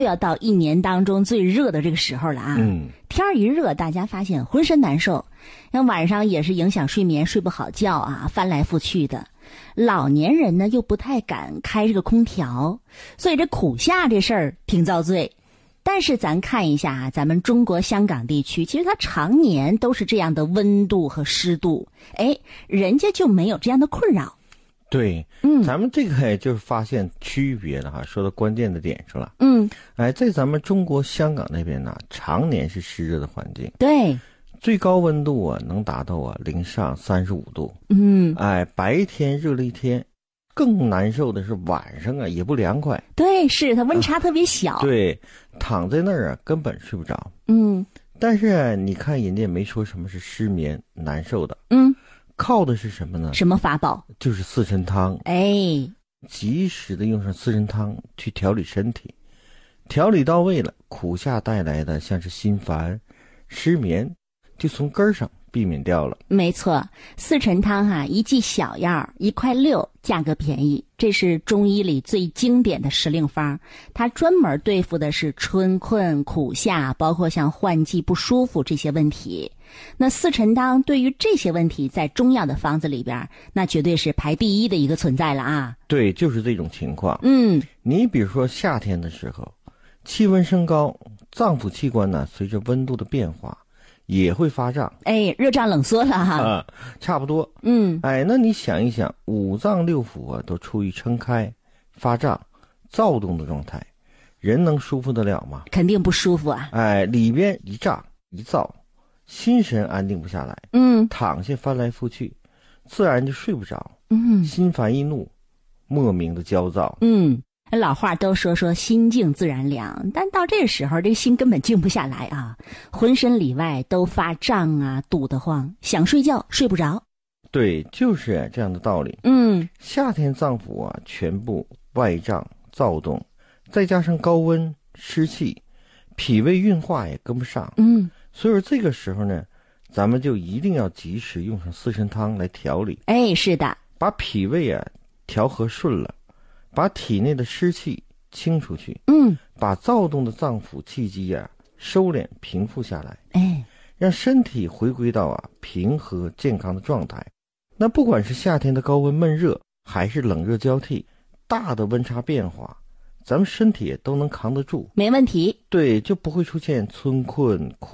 要到一年当中最热的这个时候了啊。天儿一热，大家发现浑身难受，像晚上也是影响睡眠，睡不好觉啊，翻来覆去的。老年人呢又不太敢开这个空调，所以这苦夏这事儿挺遭罪。但是咱看一下咱们中国香港地区，其实它常年都是这样的温度和湿度，人家就没有这样的困扰。 对，咱们这个就是发现区别了哈，说到关键的点上了。在咱们中国香港那边呢，常年是湿热的环境。 对， 最高温度啊能达到零上35度。白天热了一天，更难受的是晚上啊也不凉快。 对，是它温差特别小。 对，躺在那儿啊根本睡不着。但是你看人家也没说什么是失眠难受的。靠的是什么呢？ 什么法宝？ 就是四神汤。及时的用上四神汤去调理身体，调理到位了，苦夏带来的像是心烦、失眠，就从根儿上避免掉了。 没错，四神汤一剂小药1.6块，价格便宜。这是中医里最经典的时令方，它专门对付的是春困、苦夏，包括像换季不舒服这些问题。那四神汤对于这些问题，在中药的方子里边，那绝对是排第一的一个存在了啊。 对，就是这种情况。你比如说夏天的时候，气温升高，脏腑器官呢随着温度的变化也会发胀。 热胀冷缩了哈。 差不多。那你想一想，五脏六腑啊都处于撑开、发胀、躁动的状态，人能舒服得了吗？ 肯定不舒服啊。 里边一胀一躁，心神安定不下来。躺下翻来覆去，自然就睡不着。心烦易怒，莫名的焦躁。 老话都说心静自然凉，但到这时候这心根本静不下来啊，浑身里外都发胀啊，堵得慌，想睡觉睡不着。 对，就是这样的道理。夏天脏腑啊全部外胀躁动，再加上高温湿气，脾胃运化也跟不上。所以说这个时候呢，咱们就一定要及时用上四神汤来调理。 是的， 把脾胃啊调和顺了，把体内的湿气清出去。把躁动的脏腑气机啊收敛平复下来。让身体回归到平和健康的状态。那不管是夏天的高温闷热，还是冷热交替，大的温差变化，咱们身体都能扛得住， 没问题。 对，就不会出现春困苦